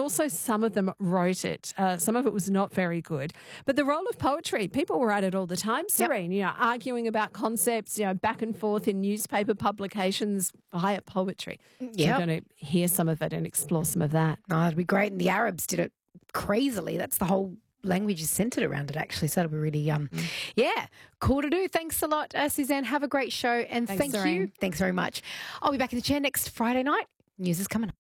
also some of them wrote it. Some of it was not very good. But the role of poetry, people were at it all the time, Serene, arguing about concepts, back and forth in newspaper publications via poetry. Yeah. We're going to hear some of it and explore some of that. Oh, it'd be great. And the Arabs did it crazily. That's the whole language is centred around it, actually. So that'll be really, cool to do. Thanks a lot, Suzanne. Have a great show. And Thanks, thank you. Thanks very much. I'll be back in the chair next Friday night. News is coming up.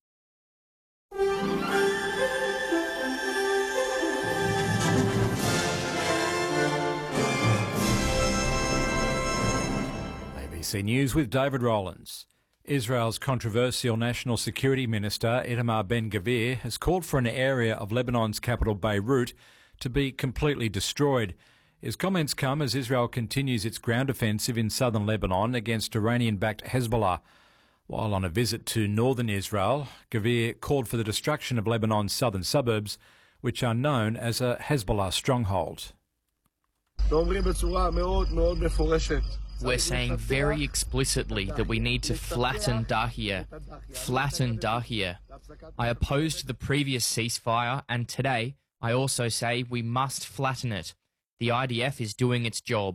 ABC News with David Rowlands. Israel's controversial National Security Minister Itamar Ben-Gvir has called for an area of Lebanon's capital Beirut to be completely destroyed. His comments come as Israel continues its ground offensive in southern Lebanon against Iranian-backed Hezbollah. While on a visit to northern Israel, Gvir called for the destruction of Lebanon's southern suburbs, which are known as a Hezbollah stronghold. We're saying very explicitly that we need to flatten Dahia. Flatten Dahia. I opposed the previous ceasefire, and today I also say we must flatten it. The IDF is doing its job.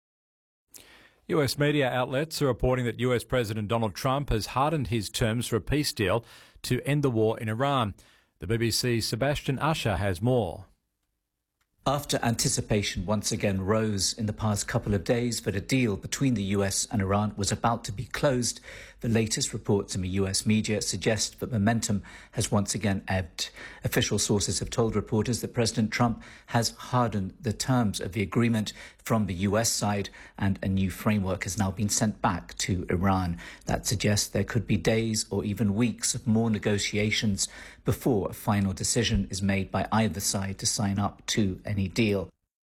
US media outlets are reporting that US President Donald Trump has hardened his terms for a peace deal to end the war in Iran. The BBC's Sebastian Usher has more. After anticipation once again rose in the past couple of days that a deal between the US and Iran was about to be closed, the latest reports in the US media suggest that momentum has once again ebbed. Official sources have told reporters that President Trump has hardened the terms of the agreement from the US side, and a new framework has now been sent back to Iran. That suggests there could be days or even weeks of more negotiations before a final decision is made by either side to sign up to any deal.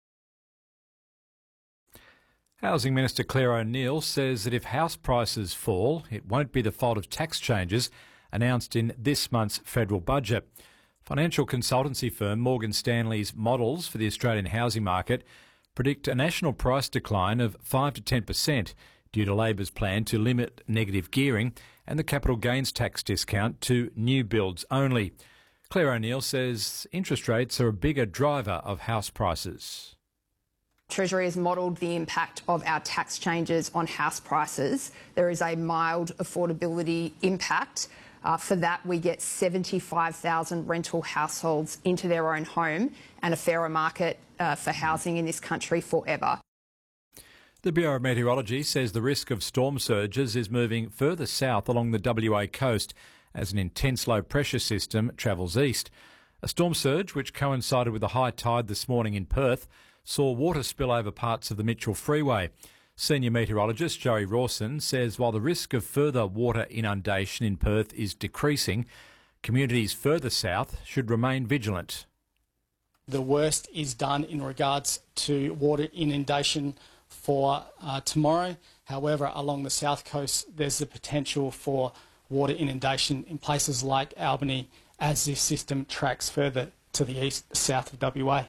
Housing Minister Claire O'Neil says that if house prices fall, it won't be the fault of tax changes announced in this month's federal budget. Financial consultancy firm Morgan Stanley's models for the Australian housing market predict a national price decline of 5 to 10% due to Labor's plan to limit negative gearing and the capital gains tax discount to new builds only. Claire O'Neil says interest rates are a bigger driver of house prices. Treasury has modelled the impact of our tax changes on house prices. There is a mild affordability impact. For that, we get 75,000 rental households into their own home and a fairer market for housing in this country forever. The Bureau of Meteorology says the risk of storm surges is moving further south along the WA coast as an intense low pressure system travels east. A storm surge, which coincided with a high tide this morning in Perth, saw water spill over parts of the Mitchell Freeway. Senior meteorologist Joey Rawson says while the risk of further water inundation in Perth is decreasing, communities further south should remain vigilant. The worst is done in regards to water inundation for tomorrow. However, along the south coast, there's the potential for water inundation in places like Albany as this system tracks further to the east, south of WA.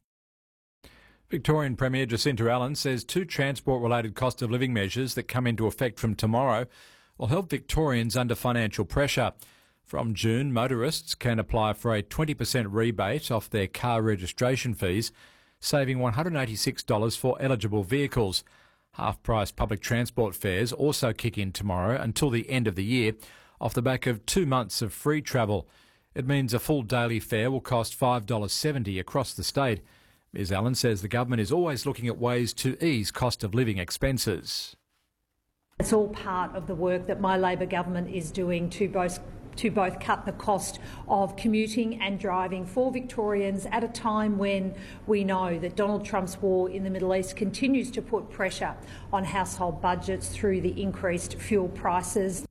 Victorian Premier Jacinta Allen says two transport-related cost of living measures that come into effect from tomorrow will help Victorians under financial pressure. From June, motorists can apply for a 20% rebate off their car registration fees, saving $186 for eligible vehicles. Half-price public transport fares also kick in tomorrow until the end of the year, off the back of 2 months of free travel. It means a full daily fare will cost $5.70 across the state. Ms Allen says the government is always looking at ways to ease cost of living expenses. It's all part of the work that my Labor government is doing to both cut the cost of commuting and driving for Victorians at a time when we know that Donald Trump's war in the Middle East continues to put pressure on household budgets through the increased fuel prices.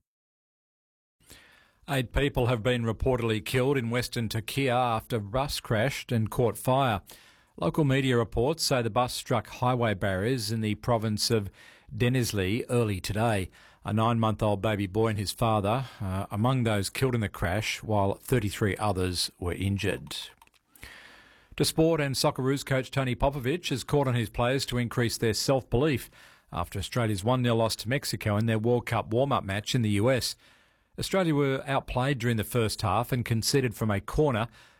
8 people have been reportedly killed in western Turkey after a bus crashed and caught fire. Local media reports say the bus struck highway barriers in the province of Denizli early today. A 9-month-old baby boy and his father among those killed in the crash, while 33 others were injured. To sport, and Socceroos coach Tony Popovic has called on his players to increase their self-belief after Australia's 1-0 loss to Mexico in their World Cup warm-up match in the US. Australia were outplayed during the first half and conceded from a corner